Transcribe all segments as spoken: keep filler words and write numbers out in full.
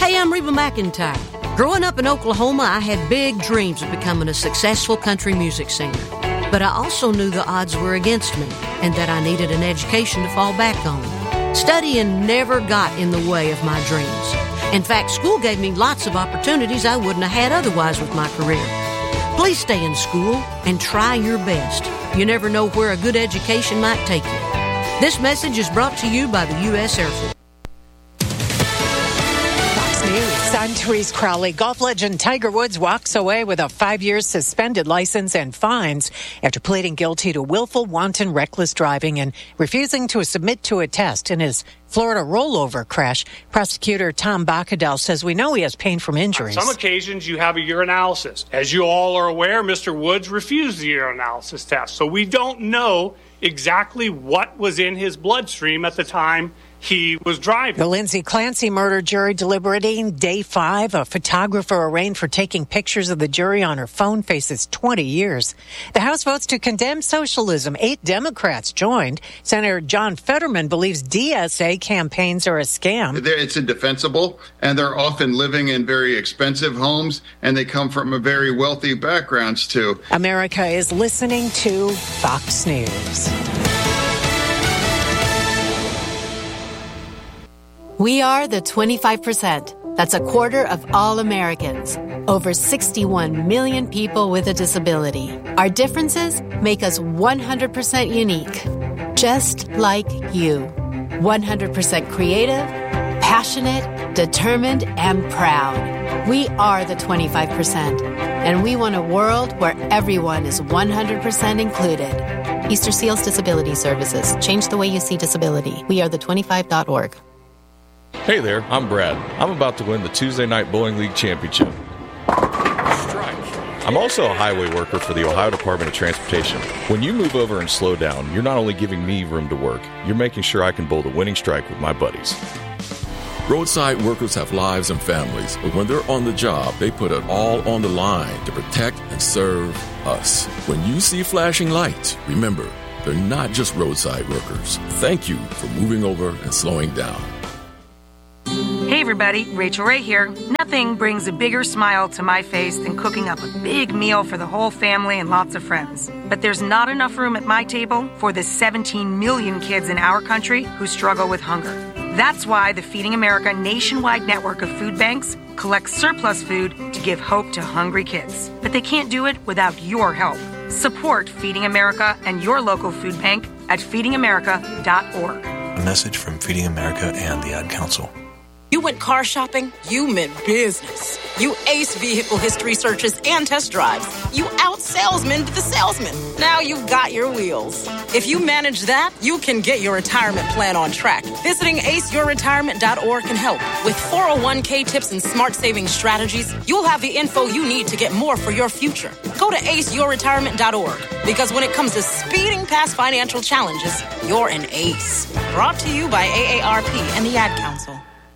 Hey, I'm Reba McEntire. Growing up in Oklahoma, I had big dreams of becoming a successful country music singer. But I also knew the odds were against me and that I needed an education to fall back on. Studying never got in the way of my dreams. In fact, school gave me lots of opportunities I wouldn't have had otherwise with my career. Please stay in school and try your best. You never know where a good education might take you. This message is brought to you by the U S Air Force. News. I'm Therese Crowley. Golf legend Tiger Woods walks away with a five-year suspended license and fines after pleading guilty to willful, wanton, reckless driving and refusing to submit to a test in his Florida rollover crash. Prosecutor Tom Bacadel says we know he has pain from injuries. On some occasions, you have a urinalysis. As you all are aware, Mister Woods refused the urinalysis test, so we don't know exactly what was in his bloodstream at the time he was driving. The Lindsay Clancy murder jury deliberating day five. A photographer arraigned for taking pictures of the jury on her phone faces twenty years. The House votes to condemn socialism. Eight Democrats joined. Senator John Fetterman believes D S A campaigns are a scam. It's indefensible, and they're often living in very expensive homes, and they come from a very wealthy backgrounds, too. America is listening to Fox News. We are the twenty-five percent. That's a quarter of all Americans. Over sixty-one million people with a disability. Our differences make us one hundred percent unique. Just like you. one hundred percent creative, passionate, determined, and proud. We are the twenty-five percent. And we want a world where everyone is one hundred percent included. Easter Seals Disability Services. Change the way you see disability. We are the twenty-five dot org. Hey there, I'm Brad. I'm about to win the Tuesday Night Bowling League Championship. Strike. I'm also a highway worker for the Ohio Department of Transportation. When you move over and slow down, you're not only giving me room to work, you're making sure I can bowl the winning strike with my buddies. Roadside workers have lives and families, but when they're on the job, they put it all on the line to protect and serve us. When you see flashing lights, remember, they're not just roadside workers. Thank you for moving over and slowing down. Hey everybody, Rachel Ray here. Nothing brings a bigger smile to my face than cooking up a big meal for the whole family and lots of friends. But there's not enough room at my table for the seventeen million kids in our country who struggle with hunger. That's why the Feeding America nationwide network of food banks collects surplus food to give hope to hungry kids. But they can't do it without your help. Support Feeding America and your local food bank at feeding america dot org. A message from Feeding America and the Ad Council. You went car shopping, you meant business. You ace vehicle history searches and test drives. You out-salesman to the salesman. Now you've got your wheels. If you manage that, you can get your retirement plan on track. Visiting ace your retirement dot org can help. With four oh one k tips and smart saving strategies, you'll have the info you need to get more for your future. Go to ace your retirement dot org, because when it comes to speeding past financial challenges, you're an ace. Brought to you by A A R P and the Ad Council.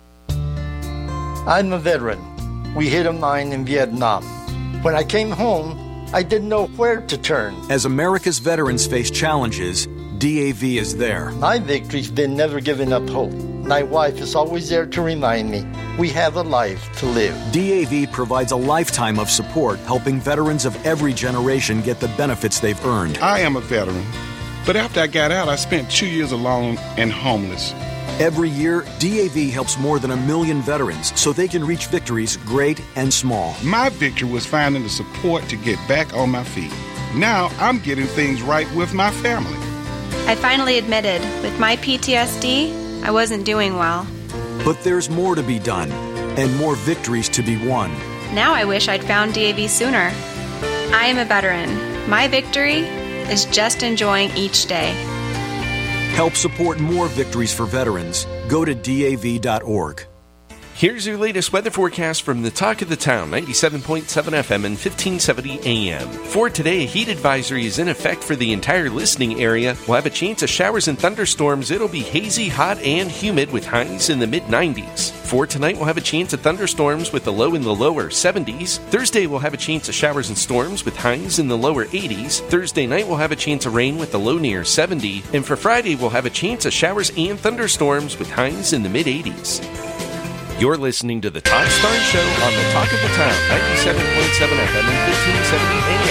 I'm a veteran. We hit a mine in Vietnam. When I came home, I didn't know where to turn. As America's veterans face challenges, D A V is there. My victory's been never giving up hope. My wife is always there to remind me we have a life to live. D A V provides a lifetime of support, helping veterans of every generation get the benefits they've earned. I am a veteran, but after I got out, I spent two years alone and homeless. Every year, D A V helps more than a million veterans so they can reach victories great and small. My victory was finding the support to get back on my feet. Now I'm getting things right with my family. I finally admitted, with my P T S D, I wasn't doing well. But there's more to be done and more victories to be won. Now I wish I'd found D A V sooner. I am a veteran. My victory is just enjoying each day. Help support more victories for veterans. Go to D A V dot org. Here's your latest weather forecast from the Talk of the Town, ninety-seven point seven F M and fifteen seventy A M. For today, a heat advisory is in effect for the entire listening area. We'll have a chance of showers and thunderstorms. It'll be hazy, hot, and humid with highs in the mid nineties. For tonight, we'll have a chance of thunderstorms with the low in the lower seventies. Thursday, we'll have a chance of showers and storms with highs in the lower eighties. Thursday night, we'll have a chance of rain with the low near seventy. And for Friday, we'll have a chance of showers and thunderstorms with highs in the mid eighties. You're listening to the Todd Starnes Show on the Talk of the Town, ninety-seven point seven F M and fifteen seventy A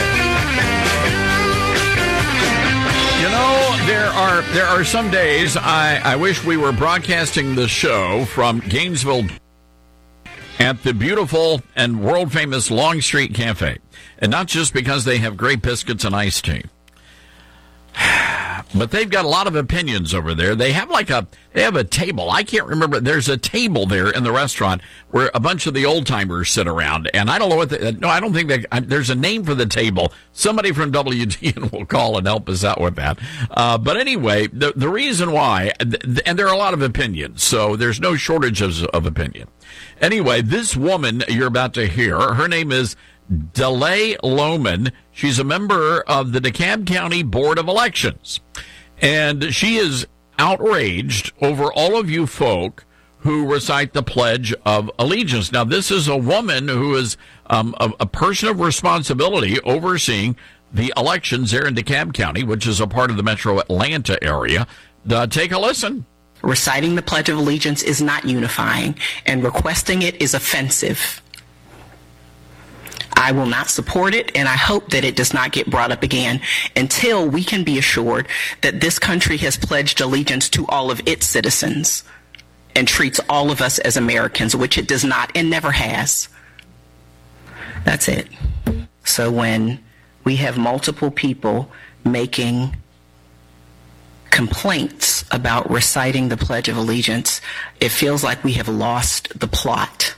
M. You know, there are there are some days I, I wish we were broadcasting the show from Gainesville at the beautiful and world-famous Long Street Cafe. And not just because they have great biscuits and iced tea. But they've got a lot of opinions over there. They have like a, they have a table. I can't remember. There's a table there in the restaurant where a bunch of the old timers sit around. And I don't know what the, no, I don't think that, I, there's a name for the table. Somebody from W G N will call and help us out with that. Uh, but anyway, the, the reason why, and there are a lot of opinions, so there's no shortage of, of opinion. Anyway, this woman you're about to hear, her name is DeLay Lohman. She's a member of the DeKalb County Board of Elections. And she is outraged over all of you folk who recite the Pledge of Allegiance. Now, this is a woman who is um, a, a person of responsibility overseeing the elections there in DeKalb County, which is a part of the metro Atlanta area. Uh, take a listen. Reciting the Pledge of Allegiance is not unifying, and requesting it is offensive. I will not support it, and I hope that it does not get brought up again until we can be assured that this country has pledged allegiance to all of its citizens and treats all of us as Americans, which it does not and never has. That's it. So when we have multiple people making complaints about reciting the Pledge of Allegiance, it feels like we have lost the plot.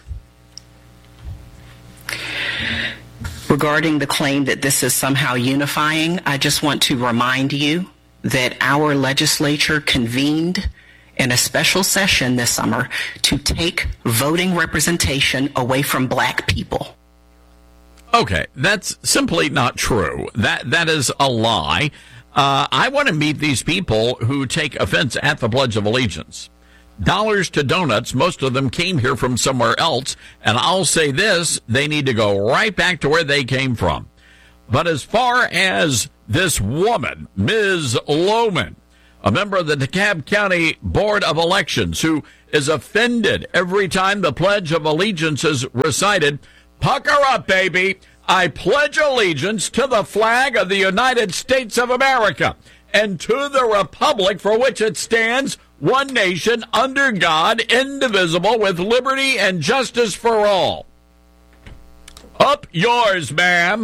Regarding the claim that this is somehow unifying, I just want to remind you that our legislature convened in a special session this summer to take voting representation away from black people. Okay, that's simply not true. That that is a lie. Uh, I want to meet these people who take offense at the Pledge of Allegiance. Dollars to donuts, most of them came here from somewhere else, and I'll say this, they need to go right back to where they came from. But as far as this woman, Miz Lohman, a member of the DeKalb County Board of Elections, who is offended every time the Pledge of Allegiance is recited, pucker up, baby. I pledge allegiance to the flag of the United States of America and to the republic for which it stands, one nation, under God, indivisible, with liberty and justice for all. Up yours, ma'am.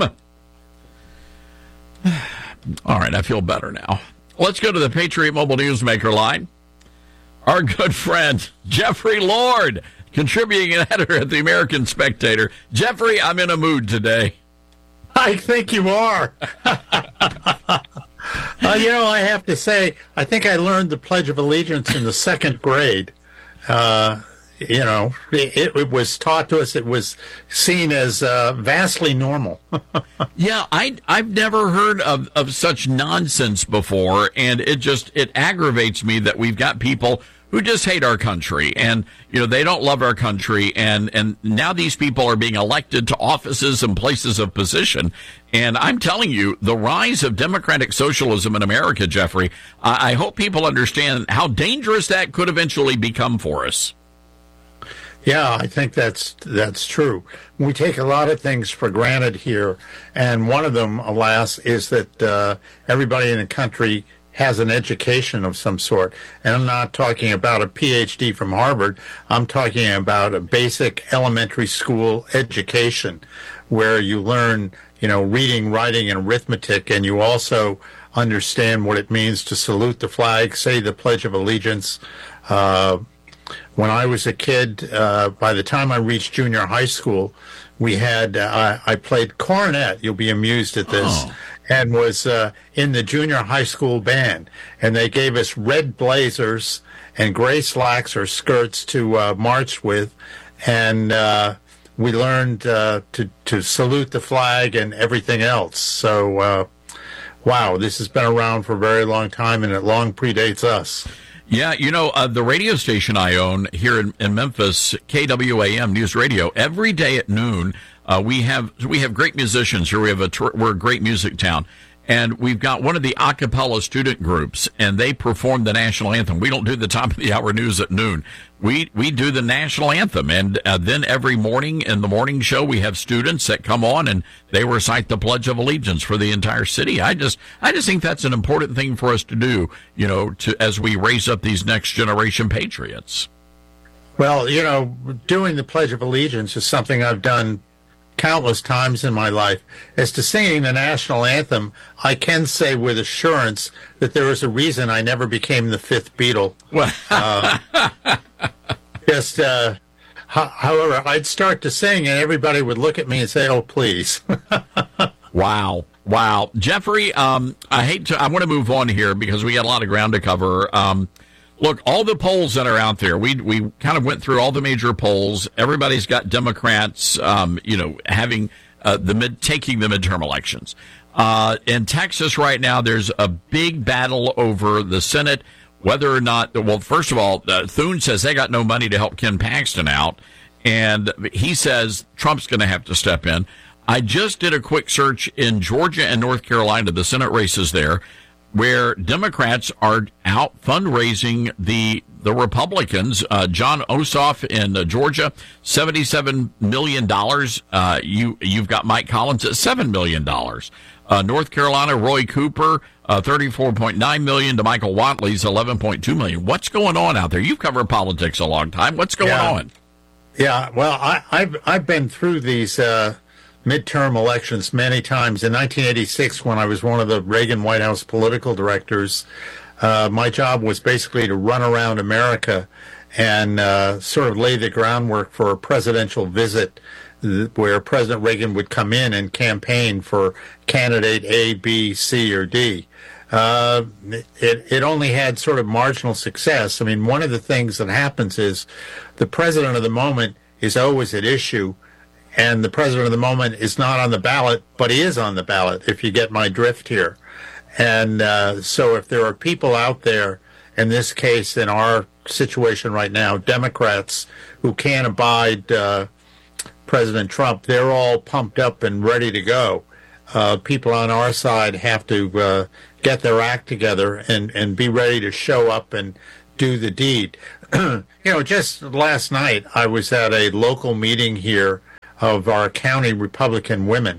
All right, I feel better now. Let's go to the Patriot Mobile Newsmaker line. Our good friend, Jeffrey Lord, contributing editor at the American Spectator. Jeffrey, I'm in a mood today. I think you are. Uh, you know, I have to say, I think I learned the Pledge of Allegiance in the second grade. Uh, you know, it, it was taught to us. It was seen as uh, vastly normal. Yeah, I, I've never heard of, of such nonsense before, and it just, it aggravates me that we've got people who just hate our country, and, you know, they don't love our country, and, and now these people are being elected to offices and places of position. And I'm telling you, the rise of democratic socialism in America, Jeffrey, I, I hope people understand how dangerous that could eventually become for us. Yeah, I think that's that's true. We take a lot of things for granted here, and one of them, alas, is that uh, everybody in the country has an education of some sort. And I'm not talking about a P H D from Harvard. I'm talking about a basic elementary school education where you learn, you know, reading, writing, and arithmetic, and you also understand what it means to salute the flag, say the Pledge of Allegiance. Uh, when I was a kid, uh, by the time I reached junior high school, we had, uh, I played cornet. You'll be amused at this. Oh. And was uh, in the junior high school band. And they gave us red blazers and gray slacks or skirts to uh, march with. And uh, we learned uh, to, to salute the flag and everything else. So, uh, wow, this has been around for a very long time, and it long predates us. Yeah, you know, uh, the radio station I own here in, in Memphis, K W A M News Radio, every day at noon, Uh, we have we have great musicians here. We have a we're a great music town, and we've got one of the a cappella student groups, and they perform the national anthem. We don't do the top of the hour news at noon. We we do the national anthem, and uh, then every morning in the morning show, we have students that come on and they recite the Pledge of Allegiance for the entire city. I just I just think that's an important thing for us to do, you know, to as we raise up these next generation patriots. Well, you know, doing the Pledge of Allegiance is something I've done countless times in my life. As to singing the national anthem, I can say with assurance that there is a reason I never became the fifth Beatle. uh, just, uh, ho- however, I'd start to sing and everybody would look at me and say, "Oh, please." Wow. Wow. Jeffrey, um, I hate to, I want to move on here because we got a lot of ground to cover. Um, Look, all the polls that are out there, we we kind of went through all the major polls. Everybody's got Democrats, um, you know, having uh, the mid, taking the midterm elections. Uh, in Texas right now, there's a big battle over the Senate, whether or not. Well, first of all, uh, Thune says they got no money to help Ken Paxton out, and he says Trump's going to have to step in. I just did a quick search in Georgia and North Carolina, the Senate races there, where Democrats are out fundraising the the Republicans. Uh, John Ossoff in uh, Georgia, seventy-seven million dollars. Uh, you, you've got Mike Collins at seven million dollars. Uh, North Carolina, Roy Cooper, uh, thirty-four point nine million dollars to Michael Whatley's eleven point two million dollars. What's going on out there? You've covered politics a long time. What's going yeah. on? Yeah, well, I, I've, I've been through these uh, midterm elections many times. In nineteen eighty-six, when I was one of the Reagan White House political directors, uh, my job was basically to run around America and uh, sort of lay the groundwork for a presidential visit where President Reagan would come in and campaign for candidate A, B, C, or D. Uh, it, it only had sort of marginal success. I mean, one of the things that happens is the president of the moment is always at issue, and the president of the moment is not on the ballot, but he is on the ballot, if you get my drift here. And uh, so if there are people out there, in this case, in our situation right now, Democrats who can't abide uh, President Trump, they're all pumped up and ready to go. Uh, people on our side have to uh, get their act together and, and be ready to show up and do the deed. You know, just last night I was at a local meeting here of our county Republican women,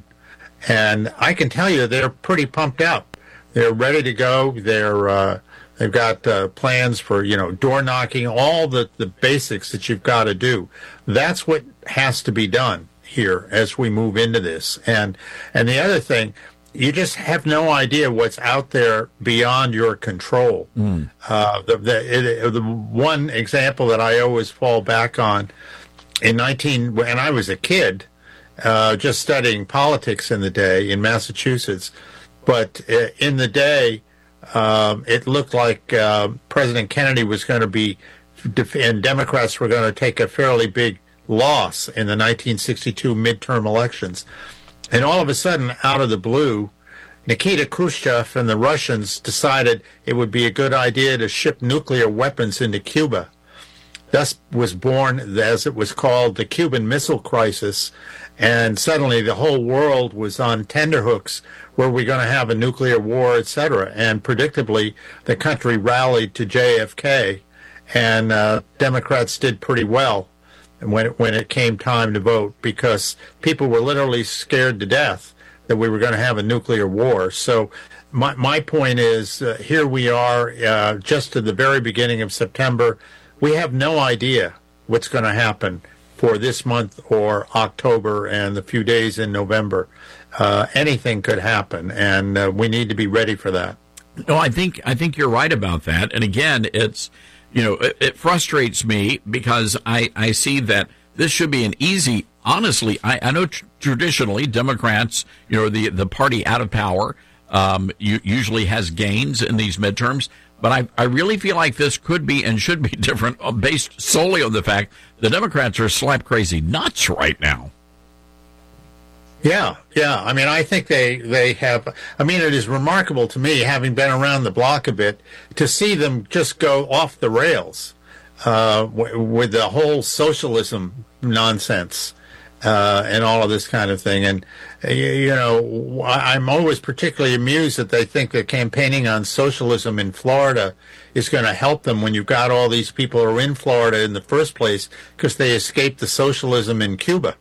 and I can tell you they're pretty pumped up. They're ready to go. They're uh, they've got uh, plans for, you know, door knocking, all the, the basics that you've got to do. That's what has to be done here as we move into this. And and the other thing, you just have no idea what's out there beyond your control. Mm. Uh, the, the, it, the one example that I always fall back on, in nineteen when I was a kid, uh, just studying politics in the day in Massachusetts, but uh, in the day, um, it looked like uh, President Kennedy was going to be, and Democrats were going to take a fairly big loss in the nineteen sixty-two midterm elections. And all of a sudden, out of the blue, Nikita Khrushchev and the Russians decided it would be a good idea to ship nuclear weapons into Cuba. Thus was born, as it was called, the Cuban Missile Crisis, and suddenly the whole world was on tenterhooks. Were we going to have a nuclear war, et cetera? And predictably, the country rallied to J F K, and uh, Democrats did pretty well when it, when it came time to vote, because people were literally scared to death that we were going to have a nuclear war. So my, my point is, uh, here we are, uh, just at the very beginning of September. We have no idea what's going to happen for this month or October and the few days in November. Uh, anything could happen, and uh, we need to be ready for that. No, I think I think you're right about that. And again, it's, you know, it, it frustrates me because I, I see that this should be an easy, honestly, I, I know tr- traditionally Democrats, you know, the, the party out of power um, you, usually has gains in these midterms. But I, I really feel like this could be and should be different based solely on the fact the Democrats are slap crazy nuts right now. Yeah, yeah. I mean, I think they, they have, I mean, it is remarkable to me, having been around the block a bit, to see them just go off the rails uh, w- with the whole socialism nonsense. uh, and all of this kind of thing. And, you know, I'm always particularly amused that they think that campaigning on socialism in Florida is going to help them when you've got all these people who are in Florida in the first place because they escaped the socialism in Cuba.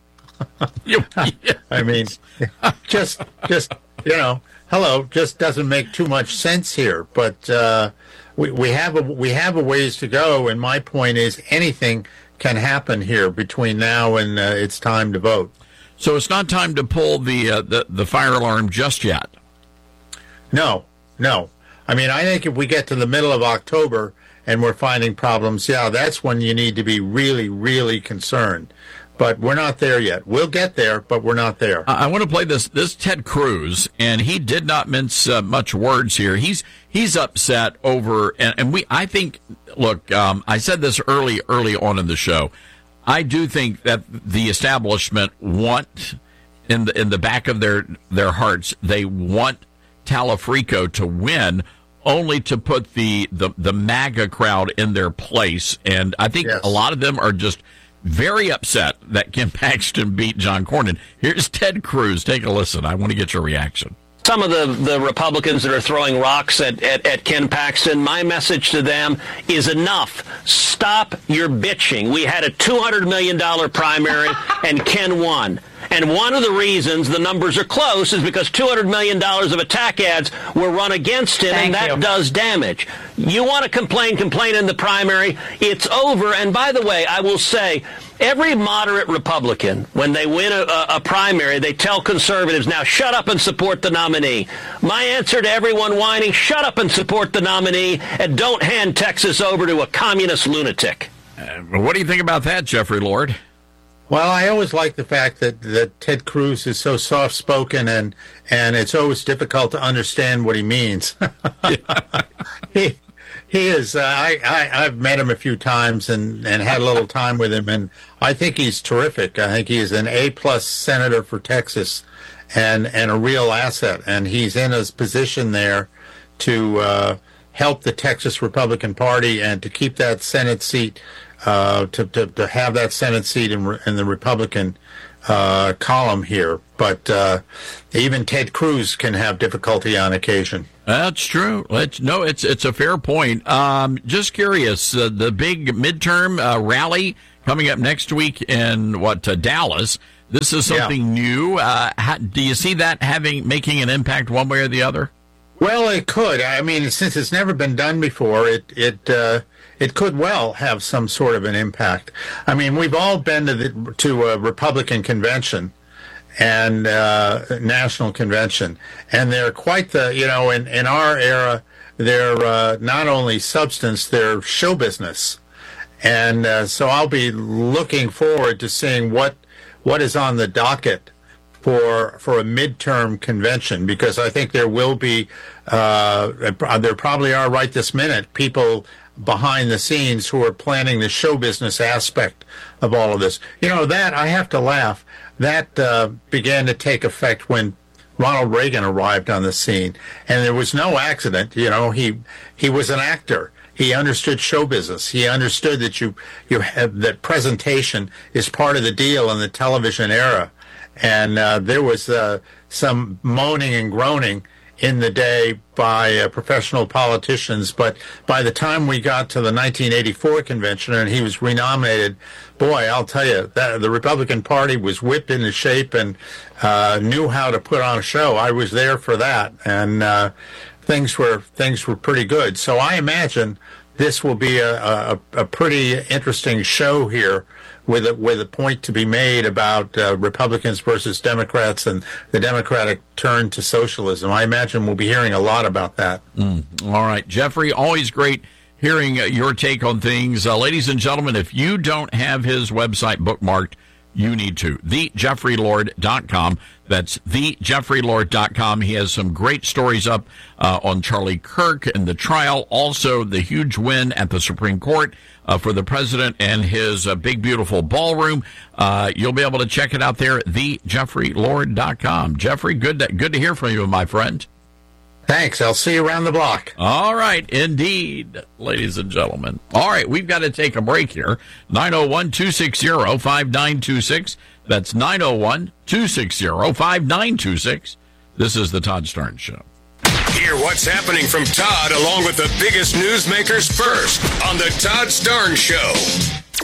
I mean, just, just, you know, hello, just doesn't make too much sense here. But uh, we, we have a we have a ways to go, and my point is anything can happen here between now and uh, it's time to vote. So it's not time to pull the, uh, the the fire alarm just yet. No, no. I mean, I think if we get to the middle of October and we're finding problems, yeah, that's when you need to be really, really concerned. But we're not there yet. We'll get there, but we're not there. I want to play this. This Ted Cruz, and he did not mince uh, much words here. He's he's upset over, and, and we. I think. Look, um, I said this early early on in the show. I do think that the establishment want in the in the back of their their hearts, they want Talafrico to win, only to put the the the MAGA crowd in their place. And I think yes. a lot of them are just very upset that Ken Paxton beat John Cornyn. Here's Ted Cruz. Take a listen. I want to get your reaction. Some of the, the Republicans that are throwing rocks at, at, at Ken Paxton, my message to them is enough. Stop your bitching. We had a two hundred million dollars primary, and Ken won. And one of the reasons the numbers are close is because two hundred million dollars of attack ads were run against him, Thank and that you. does damage. You want to complain, complain in the primary. It's over. And by the way, I will say, every moderate Republican, when they win a, a, a primary, they tell conservatives, now shut up and support the nominee. My answer to everyone whining, shut up and support the nominee, and don't hand Texas over to a communist lunatic. Uh, what do you think about that, Jeffrey Lord? Well, I always like the fact that, that Ted Cruz is so soft-spoken, and, and it's always difficult to understand what he means. he he is. Uh, I, I I've met him a few times and, and had a little time with him, and I think he's terrific. I think he is an A-plus senator for Texas, and and a real asset. And he's in his position there to uh, help the Texas Republican Party and to keep that Senate seat. Uh, to, to to have that Senate seat in, in the Republican uh, column here. But uh, even Ted Cruz can have difficulty on occasion. That's true. Let's, no, it's it's a fair point. Um, just curious, uh, the big midterm uh, rally coming up next week in, what, uh, Dallas. This is something yeah. new. Uh, how, do you see that having making an impact one way or the other? Well, it could. I mean, since it's never been done before, it it uh, it could well have some sort of an impact. I mean, we've all been to the, to a Republican convention and uh, national convention, and they're quite the, you know, in, in our era, they're uh, not only substance, they're show business. And uh, so I'll be looking forward to seeing what what is on the docket for for a midterm convention, because I think there will be, uh, there probably are right this minute, people behind the scenes who are planning the show business aspect of all of this. You know, that, I have to laugh, that uh, began to take effect when Ronald Reagan arrived on the scene. And there was no accident. You know, he he was an actor. He understood show business. He understood that you you have, that presentation is part of the deal in the television era. And uh, there was uh, some moaning and groaning in the day by uh, professional politicians. But by the time we got to the nineteen eighty-four convention and he was renominated, boy, I'll tell you, that the Republican Party was whipped into shape and uh, knew how to put on a show. I was there for that, and uh, things were things were pretty good. So I imagine this will be a, a, a pretty interesting show here, with a, with a point to be made about uh, Republicans versus Democrats and the Democratic turn to socialism. I imagine we'll be hearing a lot about that. Mm. All right, Jeffrey, always great hearing uh, your take on things. Uh, ladies and gentlemen, if you don't have his website bookmarked, you need to. the jeffrey lord dot com. That's the jeffrey lord dot com. He has some great stories up uh, on Charlie Kirk and the trial. Also, the huge win at the Supreme Court uh, for the president and his uh, big, beautiful ballroom. Uh, you'll be able to check it out there, the jeffrey lord dot com. Jeffrey, good to, good to hear from you, my friend. Thanks. I'll see you around the block. All right. Indeed, ladies and gentlemen. All right. We've got to take a break here. nine oh one, two six zero, five nine two six. That's nine oh one, two six zero, five nine two six. This is the Todd Starnes Show. Hear what's happening from Todd along with the biggest newsmakers first on the Todd Starnes Show.